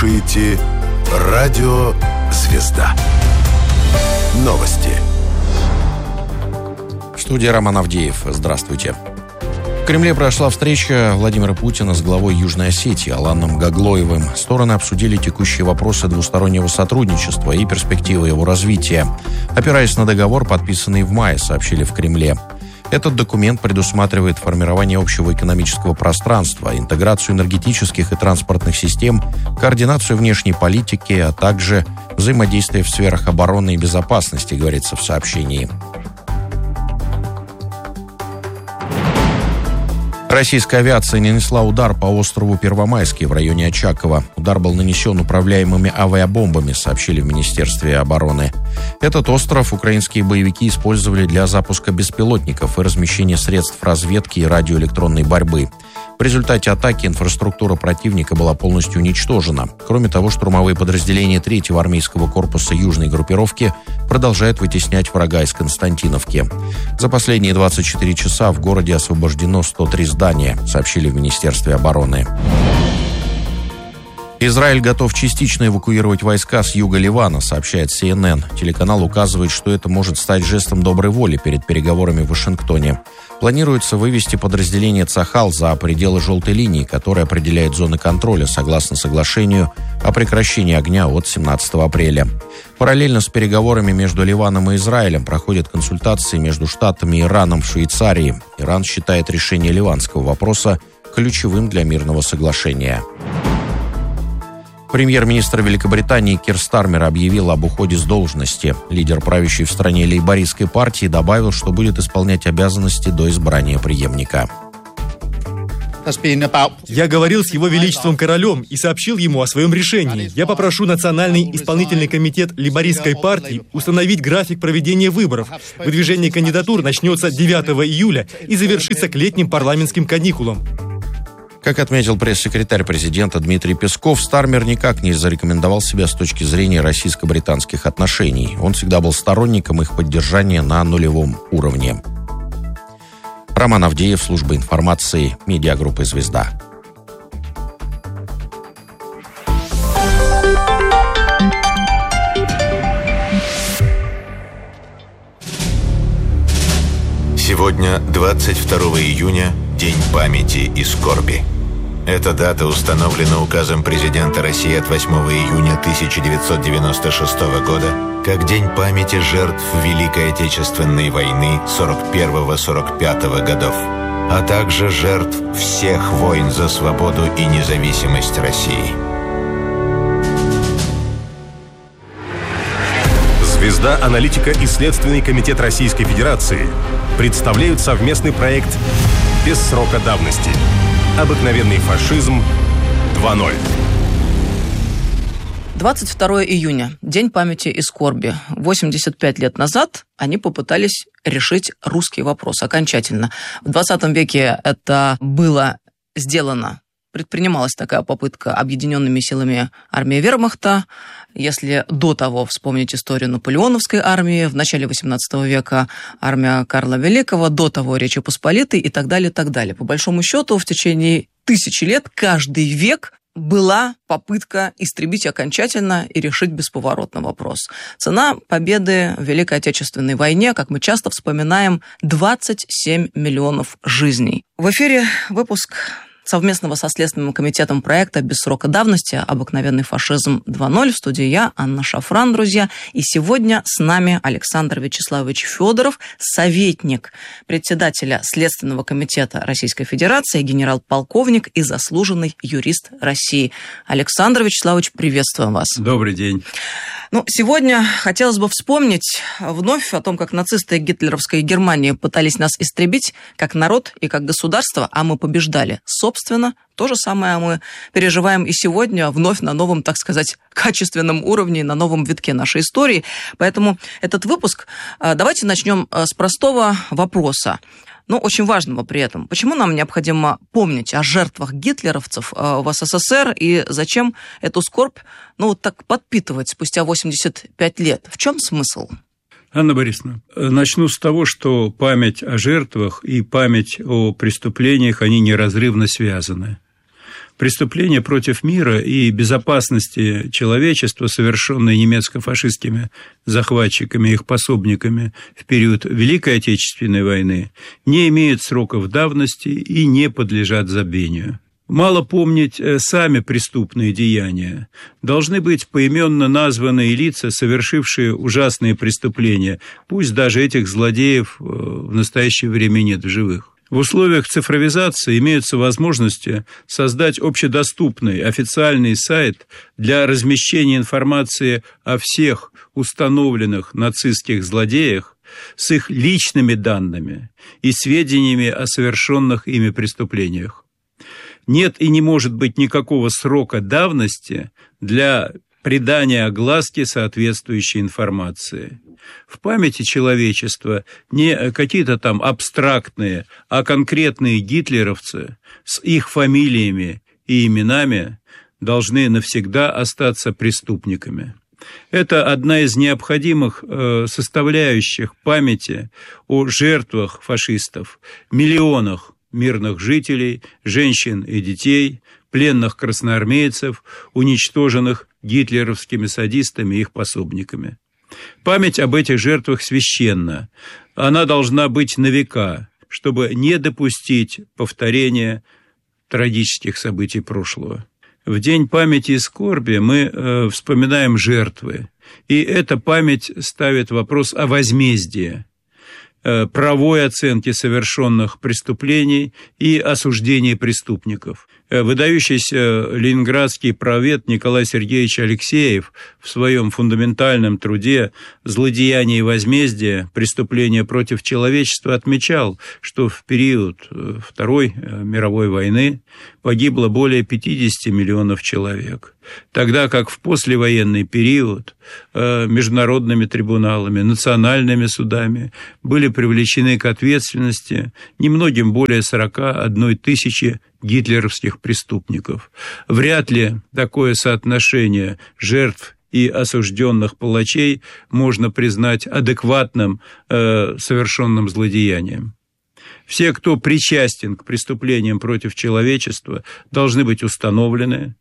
слушаете «Радио Звезда». Новости. В студии Роман Авдеев. Здравствуйте. В Кремле прошла встреча Владимира Путина с главой Южной Осетии Аланом Гаглоевым. Стороны обсудили текущие вопросы двустороннего сотрудничества и перспективы его развития. Опираясь на договор, подписанный в мае, сообщили в Кремле. Этот документ предусматривает формирование общего экономического пространства, интеграцию энергетических и транспортных систем, координацию внешней политики, а также взаимодействие в сферах обороны и безопасности, говорится в сообщении. Российская авиация нанесла удар по острову Первомайский в районе Очакова. Удар был нанесен управляемыми авиабомбами, сообщили в Министерстве обороны. Этот остров украинские боевики использовали для запуска беспилотников и размещения средств разведки и радиоэлектронной борьбы. В результате атаки инфраструктура противника была полностью уничтожена. Кроме того, штурмовые подразделения 3-го армейского корпуса южной группировки продолжают вытеснять врага из Константиновки. За последние 24 часа в городе освобождено 103 здания, сообщили в Министерстве обороны. Израиль готов частично эвакуировать войска с юга Ливана, сообщает CNN. Телеканал указывает, что это может стать жестом доброй воли перед переговорами в Вашингтоне. Планируется вывести подразделение Цахал за пределы желтой линии, которая определяет зоны контроля, согласно соглашению о прекращении огня от 17 апреля. Параллельно с переговорами между Ливаном и Израилем проходят консультации между Штатами и Ираном в Швейцарии. Иран считает решение ливанского вопроса ключевым для мирного соглашения. Премьер-министр Великобритании Кир Стармер объявил об уходе с должности. Лидер правящей в стране лейбористской партии добавил, что будет исполнять обязанности до избрания преемника. Я говорил с его величеством королем и сообщил ему о своем решении. Я попрошу Национальный исполнительный комитет лейбористской партии установить график проведения выборов. Выдвижение кандидатур начнется 9 июля и завершится к летним парламентским каникулам. Как отметил пресс-секретарь президента Дмитрий Песков, Стармер никак не зарекомендовал себя с точки зрения российско-британских отношений. Он всегда был сторонником их поддержания на нулевом уровне. Роман Авдеев, служба информации, медиагруппы «Звезда». Сегодня, 22 июня, День памяти и скорби. Эта дата установлена указом президента России от 8 июня 1996 года как День памяти жертв Великой Отечественной войны 41-45 годов, а также жертв всех войн за свободу и независимость России. «Звезда», аналитика и Следственный комитет Российской Федерации представляют совместный проект «Без срока давности. Обыкновенный фашизм 2.0». 22 июня. День памяти и скорби. 85 лет назад они попытались решить русский вопрос окончательно. В 20 веке это было сделано. Предпринималась такая попытка объединенными силами армии вермахта. Если до того вспомнить историю наполеоновской армии, в начале XVIII века армия Карла Великого, до того Речи Посполитой и так далее, так далее. По большому счету, в течение тысячи лет, каждый век была попытка истребить окончательно и решить бесповоротно вопрос. Цена победы в Великой Отечественной войне, как мы часто вспоминаем, 27 миллионов жизней. В эфире выпуск совместного со Следственным комитетом проекта «Без срока давности. Обыкновенный фашизм 2.0». В студии я, Анна Шафран, друзья. И сегодня с нами Александр Вячеславович Федоров, советник председателя Следственного комитета Российской Федерации, генерал-полковник и заслуженный юрист России. Александр Вячеславович, приветствуем вас. Добрый день. Сегодня хотелось бы вспомнить вновь о том, как нацисты гитлеровской Германии пытались нас истребить как народ и как государство, а мы побеждали. Собственно, то же самое мы переживаем и сегодня, вновь на новом, так сказать, качественном уровне, на новом витке нашей истории. Поэтому этот выпуск давайте начнем с простого вопроса. но очень важного при этом. Почему нам необходимо помнить о жертвах гитлеровцев в СССР и зачем эту скорбь, так подпитывать спустя 85 лет? В чем смысл? Анна Борисовна, начну с того, что память о жертвах и память о преступлениях, они неразрывно связаны. Преступления против мира и безопасности человечества, совершенные немецко-фашистскими захватчиками и их пособниками в период Великой Отечественной войны, не имеют сроков давности и не подлежат забвению. Мало помнить сами преступные деяния. Должны быть поименно названные лица, совершившие ужасные преступления, пусть даже этих злодеев в настоящее время нет в живых. В условиях цифровизации имеются возможности создать общедоступный официальный сайт для размещения информации о всех установленных нацистских злодеях с их личными данными и сведениями о совершенных ими преступлениях. Нет и не может быть никакого срока давности для придания огласке соответствующей информации. В памяти человечества не какие-то там абстрактные, а конкретные гитлеровцы с их фамилиями и именами должны навсегда остаться преступниками. Это одна из необходимых составляющих памяти о жертвах фашистов, миллионах мирных жителей, женщин и детей, пленных красноармейцев, уничтоженных гитлеровскими садистами и их пособниками. Память об этих жертвах священна. Она должна быть на века, чтобы не допустить повторения трагических событий прошлого. В День памяти и скорби мы вспоминаем жертвы, и эта память ставит вопрос о возмездии, правовой оценке совершенных преступлений и осуждении преступников. Выдающийся ленинградский правед Николай Сергеевич Алексеев в своем фундаментальном труде «Злодеяние и возмездие. Преступления против человечества» отмечал, что в период Второй мировой войны погибло более 50 миллионов человек, тогда как в послевоенный период международными трибуналами, национальными судами были привлечены к ответственности немногим более 41 тысячи гитлеровских преступников. Вряд ли такое соотношение жертв и осужденных палачей можно признать адекватным совершенным злодеянием. Все, кто причастен к преступлениям против человечества, должны быть установлены.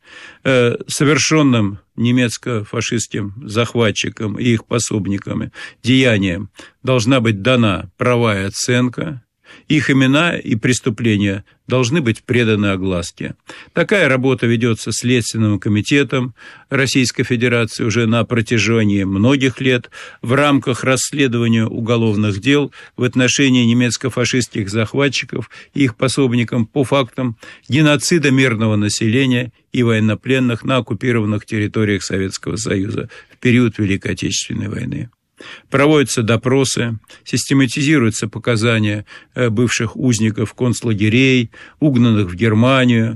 Совершенным немецко-фашистским захватчикам и их пособникам деяниям должна быть дана правовая оценка. Их имена и преступления должны быть преданы огласке. Такая работа ведется Следственным комитетом Российской Федерации уже на протяжении многих лет в рамках расследования уголовных дел в отношении немецко-фашистских захватчиков и их пособникам по фактам геноцида мирного населения и военнопленных на оккупированных территориях Советского Союза в период Великой Отечественной войны. Проводятся допросы, систематизируются показания бывших узников концлагерей, угнанных в Германию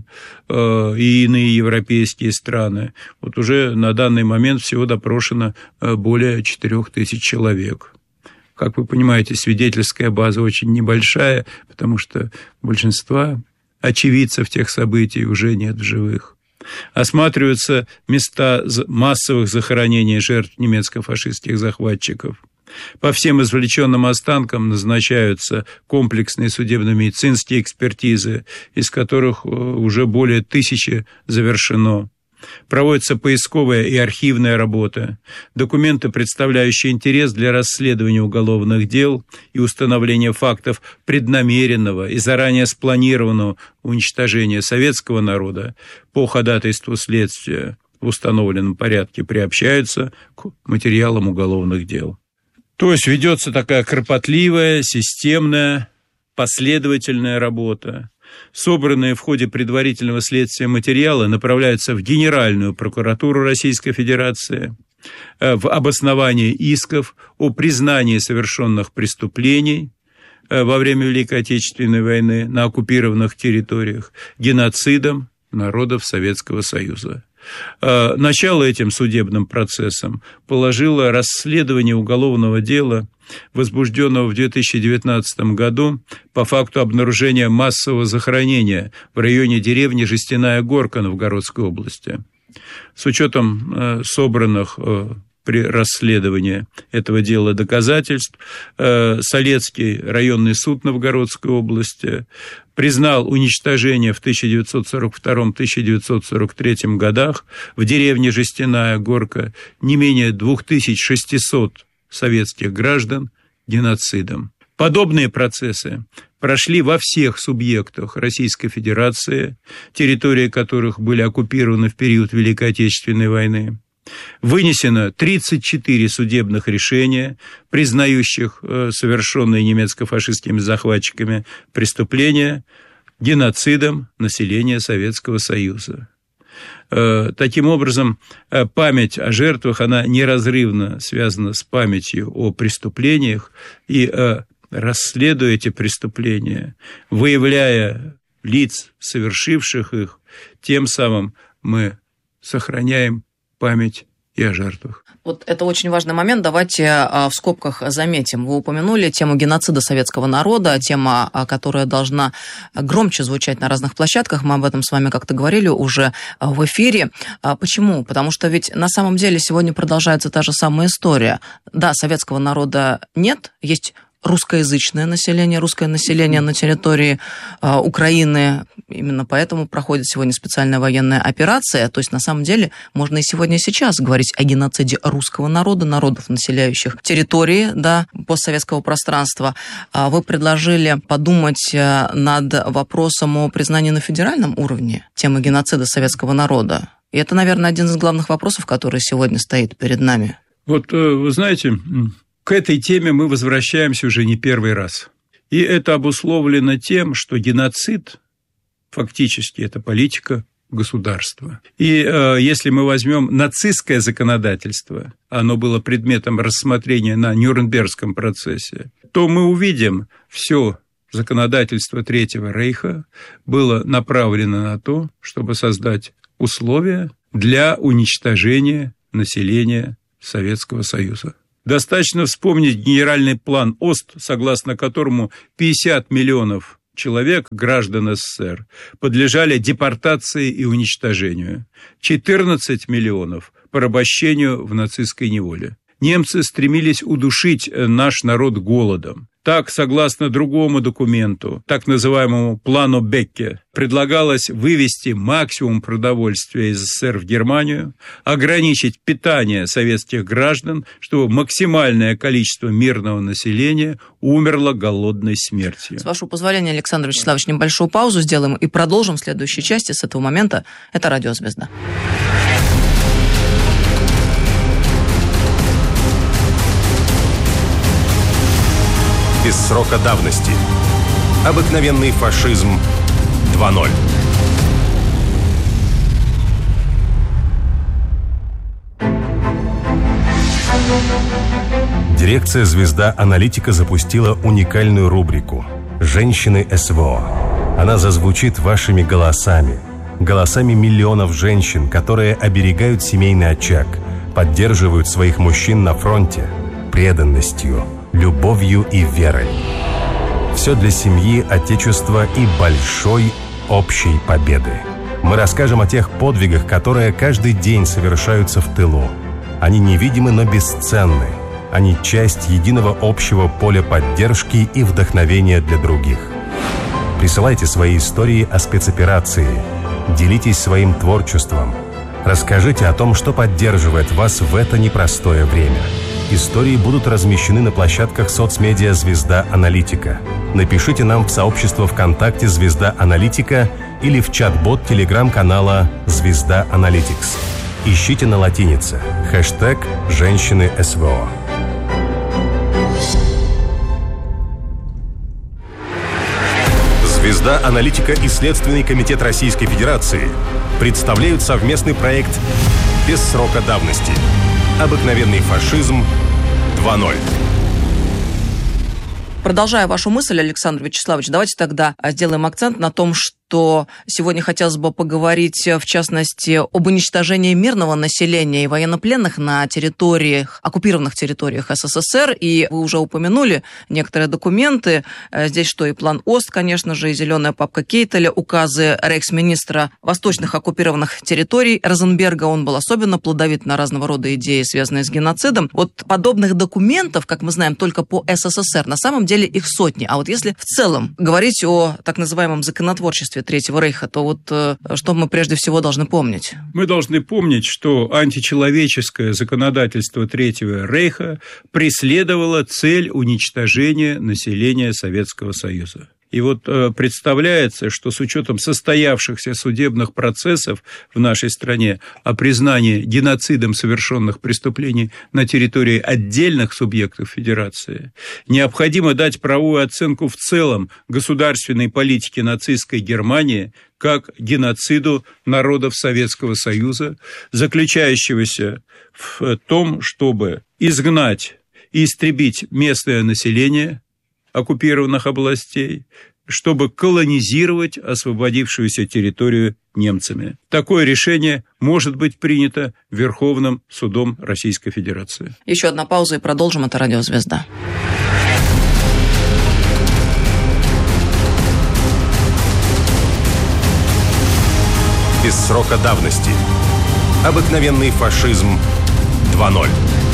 и иные европейские страны. Вот уже на данный момент всего допрошено более 4000 человек. Как вы понимаете, свидетельская база очень небольшая, потому что большинства очевидцев тех событий уже нет в живых. Осматриваются места массовых захоронений жертв немецко-фашистских захватчиков. По всем извлеченным останкам назначаются комплексные судебно-медицинские экспертизы, из которых уже более 1000 завершено. Проводится поисковая и архивная работа, документы, представляющие интерес для расследования уголовных дел и установления фактов преднамеренного и заранее спланированного уничтожения советского народа по ходатайству следствия в установленном порядке приобщаются к материалам уголовных дел. То есть ведется такая кропотливая, системная, последовательная работа. Собранные в ходе предварительного следствия материалы направляются в Генеральную прокуратуру Российской Федерации, в обоснование исков о признании совершенных преступлений во время Великой Отечественной войны на оккупированных территориях геноцидом народов Советского Союза. Начало этим судебным процессом положило расследование уголовного дела, возбужденного в 2019 году по факту обнаружения массового захоронения в районе деревни Жестяная Горка Новгородской области. С учетом собранных при расследовании этого дела доказательств. Солецкий районный суд Новгородской области признал уничтожение в 1942-1943 годах в деревне Жестяная Горка не менее 2600 советских граждан геноцидом. Подобные процессы прошли во всех субъектах Российской Федерации, территории которых были оккупированы в период Великой Отечественной войны. Вынесено 34 судебных решения, признающих совершенные немецко-фашистскими захватчиками преступления геноцидом населения Советского Союза. Таким образом, память о жертвах, она неразрывно связана с памятью о преступлениях, и расследуя эти преступления, выявляя лиц, совершивших их, тем самым мы сохраняем память и о жертвах. Вот это очень важный момент. Давайте в скобках заметим. Вы упомянули тему геноцида советского народа, тема, которая должна громче звучать на разных площадках. Мы об этом с вами как-то говорили уже в эфире. Почему? Потому что ведь на самом деле сегодня продолжается та же самая история. Да, советского народа нет, есть русскоязычное население, русское население на территории Украины. Именно поэтому проходит сегодня специальная военная операция. То есть, на самом деле, можно и сегодня и сейчас говорить о геноциде русского народа, народов, населяющих территории, да, постсоветского пространства. Вы предложили подумать над вопросом о признании на федеральном уровне темы геноцида советского народа. И это, наверное, один из главных вопросов, который сегодня стоит перед нами. Вот, вы знаете, к этой теме мы возвращаемся уже не первый раз. И это обусловлено тем, что геноцид фактически это политика государства. И если мы возьмем нацистское законодательство, оно было предметом рассмотрения на Нюрнбергском процессе, то мы увидим, все законодательство Третьего Рейха было направлено на то, чтобы создать условия для уничтожения населения Советского Союза. Достаточно вспомнить генеральный план ОСТ, согласно которому 50 миллионов человек, граждан СССР, подлежали депортации и уничтожению. 14 миллионов – порабощению в нацистской неволе. Немцы стремились удушить наш народ голодом. Так, согласно другому документу, так называемому плану Бекке, предлагалось вывести максимум продовольствия из СССР в Германию, ограничить питание советских граждан, чтобы максимальное количество мирного населения умерло голодной смертью. С вашего позволения, Александр Вячеславович, небольшую паузу сделаем и продолжим в следующей части. С этого момента это «Радио Звезда». Без срока давности. Обыкновенный фашизм 2.0. Дирекция «Звезда Аналитика» запустила уникальную рубрику «Женщины СВО». Она зазвучит вашими голосами, голосами миллионов женщин, которые оберегают семейный очаг, поддерживают своих мужчин на фронте преданностью, любовью и верой. Все для семьи, отечества и большой общей победы. Мы расскажем о тех подвигах, которые каждый день совершаются в тылу. Они невидимы, но бесценны. Они часть единого общего поля поддержки и вдохновения для других. Присылайте свои истории о спецоперации. Делитесь своим творчеством. Расскажите о том, что поддерживает вас в это непростое время. Истории будут размещены на площадках соцмедиа «Звезда Аналитика». Напишите нам в сообщество ВКонтакте «Звезда Аналитика» или в чат-бот телеграм-канала «Звезда Аналитикс». Ищите на латинице хэштег «Женщины СВО». «Звезда Аналитика» и Следственный комитет Российской Федерации представляют совместный проект «Без срока давности. Обыкновенный фашизм 2.0». Продолжая вашу мысль, Александр Вячеславович, давайте тогда сделаем акцент на том, что что сегодня хотелось бы поговорить, в частности, об уничтожении мирного населения и военнопленных на территориях, оккупированных территориях СССР. И вы уже упомянули некоторые документы. Здесь что и план ОСТ, конечно же, и зеленая папка Кейтеля, указы рейхсминистра восточных оккупированных территорий Розенберга. Он был особенно плодовит на разного рода идеи, связанные с геноцидом. Вот подобных документов, как мы знаем, только по СССР, на самом деле их сотни. А вот если в целом говорить о так называемом законотворчестве Третьего Рейха, то вот что мы прежде всего должны помнить? Мы должны помнить, что античеловеческое законодательство Третьего Рейха преследовало цель уничтожения населения Советского Союза. И вот представляется, что с учетом состоявшихся судебных процессов в нашей стране о признании геноцидом совершенных преступлений на территории отдельных субъектов Федерации, необходимо дать правовую оценку в целом государственной политике нацистской Германии как геноциду народов Советского Союза, заключающегося в том, чтобы изгнать и истребить местное население оккупированных областей, чтобы колонизировать освободившуюся территорию немцами. Такое решение может быть принято Верховным судом Российской Федерации. Еще одна пауза и продолжим. Это «Радио Звезда». Без срока давности. Обыкновенный фашизм 2.0.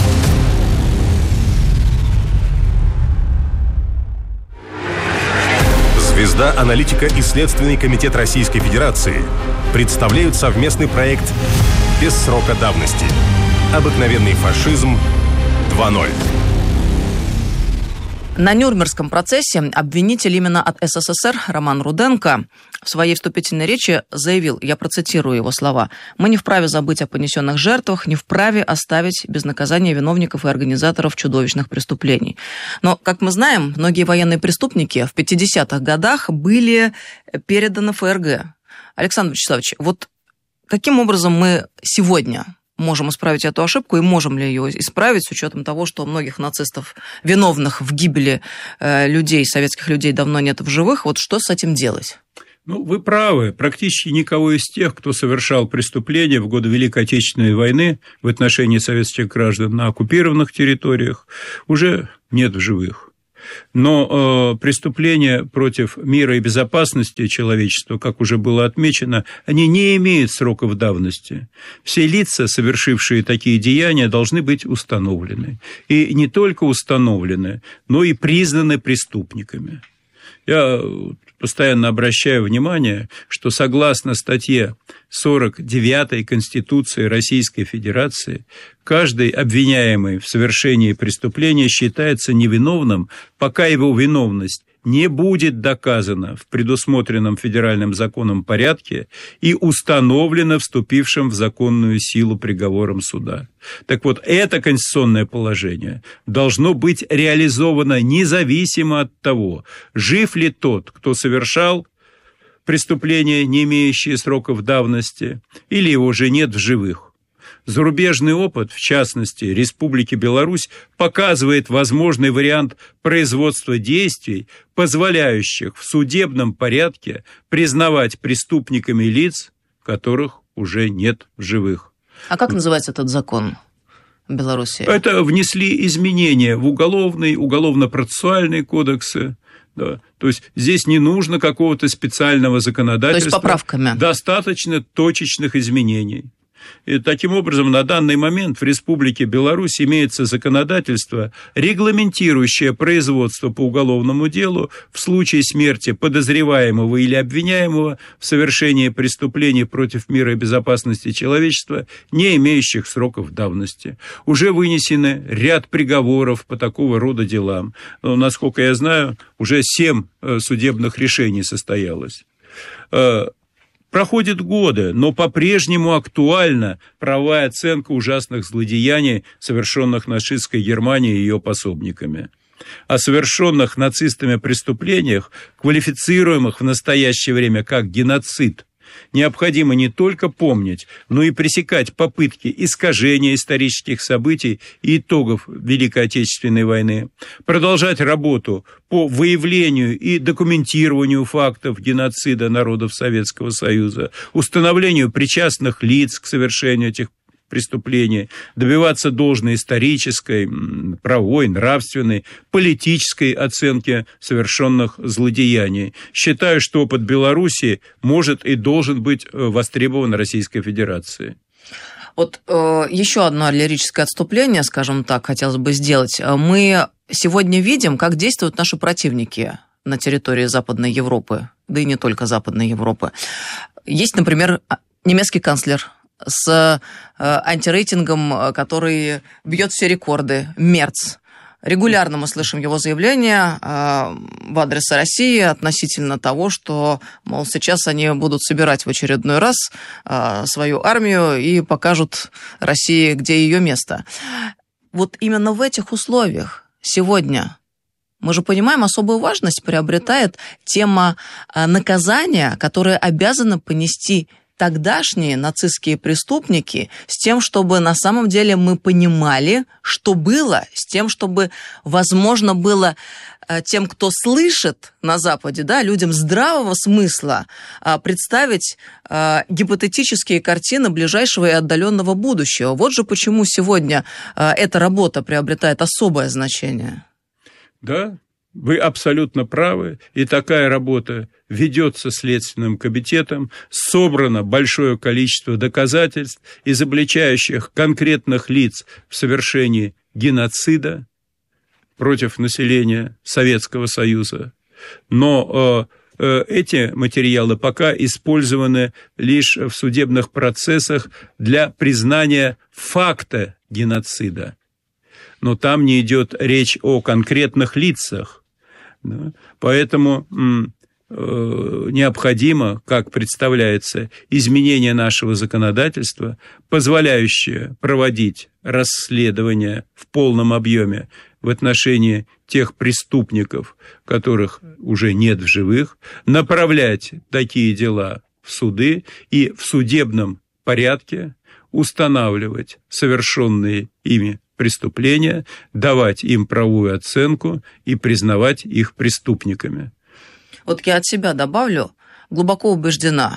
«Звезда», аналитика и Следственный комитет Российской Федерации представляют совместный проект «Без срока давности. Обыкновенный фашизм 2.0». На Нюрнбергском процессе обвинитель именно от СССР Роман Руденко в своей вступительной речи заявил, я процитирую его слова: «Мы не вправе забыть о понесенных жертвах, не вправе оставить без наказания виновников и организаторов чудовищных преступлений». Но, как мы знаем, многие военные преступники в 50-х годах были переданы ФРГ. Александр Вячеславович, вот каким образом мы сегодня можем исправить эту ошибку, и можем ли ее исправить с учетом того, что многих нацистов, виновных в гибели людей, советских людей, давно нет в живых? Вот что с этим делать? Вы правы. Практически никого из тех, кто совершал преступления в годы Великой Отечественной войны в отношении советских граждан на оккупированных территориях, уже нет в живых. Но преступления против мира и безопасности человечества, как уже было отмечено, они не имеют сроков давности. Все лица, совершившие такие деяния, должны быть установлены. И не только установлены, но и признаны преступниками. Я постоянно обращаю внимание, что согласно статье 49 Конституции Российской Федерации, каждый обвиняемый в совершении преступления считается невиновным, пока его виновность не будет доказана в предусмотренном федеральным законом порядке и установлена вступившим в законную силу приговором суда. Так вот, это конституционное положение должно быть реализовано независимо от того, жив ли тот, кто совершал преступление, не имеющее сроков давности, или его уже нет в живых. Зарубежный опыт, в частности, Республики Беларусь, показывает возможный вариант производства действий, позволяющих в судебном порядке признавать преступниками лиц, которых уже нет в живых. А как называется этот закон в Беларуси? Это внесли изменения в уголовный, уголовно-процессуальные кодексы. Да. То есть здесь не нужно какого-то специального законодательства. То есть поправками. Достаточно точечных изменений. И таким образом, на данный момент в Республике Беларусь имеется законодательство, регламентирующее производство по уголовному делу в случае смерти подозреваемого или обвиняемого в совершении преступлений против мира и безопасности человечества, не имеющих сроков давности. Уже вынесены ряд приговоров по такого рода делам. Но, насколько я знаю, уже 7 судебных решений состоялось. Проходят годы, но по-прежнему актуальна правовая оценка ужасных злодеяний, совершенных нацистской Германией и ее пособниками. О совершенных нацистами преступлениях, квалифицируемых в настоящее время как геноцид, Необходимо не только помнить, но и пресекать попытки искажения исторических событий и итогов Великой Отечественной войны, продолжать работу по выявлению и документированию фактов геноцида народов Советского Союза, установлению причастных лиц к совершению этих преступлений, добиваться должной исторической, правовой, нравственной, политической оценки совершенных злодеяний. Считаю, что опыт Беларуси может и должен быть востребован Российской Федерацией. Вот еще одно лирическое отступление, скажем так, хотелось бы сделать. Мы сегодня видим, как действуют наши противники на территории Западной Европы, да и не только Западной Европы. Есть, например, немецкий канцлер с антирейтингом, который бьет все рекорды, Мерц. Регулярно мы слышим его заявления в адрес России относительно того, что, мол, сейчас они будут собирать в очередной раз свою армию и покажут России, где ее место. Вот именно в этих условиях сегодня, мы же понимаем, особую важность приобретает тема наказания, которое обязаны понести тогдашние нацистские преступники, с тем, чтобы на самом деле мы понимали, что было, с тем, чтобы возможно было тем, кто слышит на Западе, да, людям здравого смысла представить гипотетические картины ближайшего и отдаленного будущего. Вот же почему сегодня эта работа приобретает особое значение. Да, вы абсолютно правы, и такая работа ведется Следственным комитетом, собрано большое количество доказательств, изобличающих конкретных лиц в совершении геноцида против населения Советского Союза. Но эти материалы пока использованы лишь в судебных процессах для признания факта геноцида. Но там не идет речь о конкретных лицах. Да? Поэтому необходимо, как представляется, изменение нашего законодательства, позволяющее проводить расследование в полном объеме в отношении тех преступников, которых уже нет в живых, направлять такие дела в суды и в судебном порядке устанавливать совершенные ими преступления, давать им правовую оценку и признавать их преступниками. Вот я от себя добавлю, глубоко убеждена,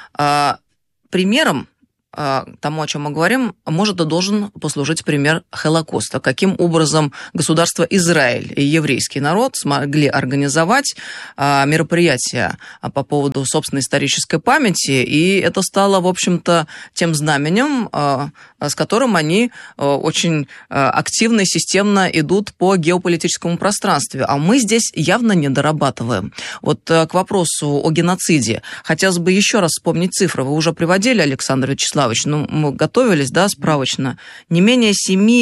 примером тому, о чем мы говорим, может и должен послужить пример Холокоста. Каким образом государство Израиль и еврейский народ смогли организовать мероприятия по поводу собственной исторической памяти, и это стало, в общем-то, тем знаменем, с которым они очень активно и системно идут по геополитическому пространству. А мы здесь явно не дорабатываем. Вот к вопросу о геноциде. Хотелось бы еще раз вспомнить цифры. Вы уже приводили, Александр Вячеславович, мы готовились, да, справочно. Не менее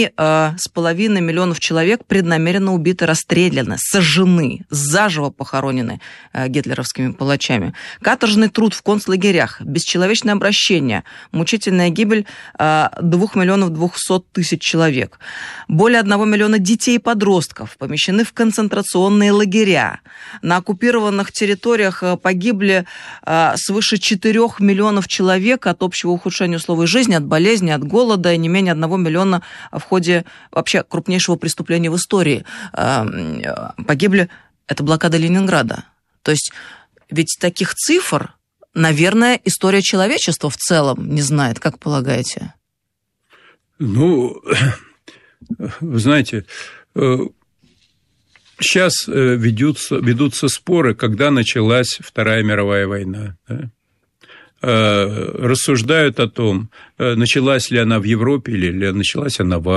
7,5 миллионов человек преднамеренно убиты, расстреляны, сожжены, заживо похоронены гитлеровскими палачами. Каторжный труд в концлагерях, бесчеловечное обращение, мучительная гибель 2 миллионов 200 тысяч человек. Более 1 миллиона детей и подростков помещены в концентрационные лагеря. На оккупированных территориях погибли свыше 4 миллионов человек от общего ухудшения условий жизни, от болезни, от голода, и не менее 1 миллиона в ходе вообще крупнейшего преступления в истории погибли. Это блокада Ленинграда. То есть ведь таких цифр, наверное, история человечества в целом не знает, как полагаете? Ну, вы знаете, сейчас ведутся споры, когда началась Вторая мировая война. Да? Рассуждают о том, началась ли она в Европе или началась она в